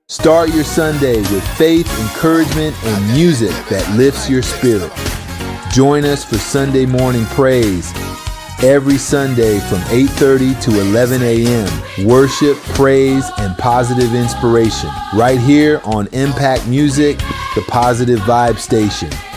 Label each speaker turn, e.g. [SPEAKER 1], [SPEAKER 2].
[SPEAKER 1] Start your Sunday with faith, encouragement, and music that lifts your spirit. Join us for Sunday morning praise every Sunday from 8:30 to 11 a.m. Worship, praise, and positive inspiration right here on Impact Music, the Positive Vibe Station.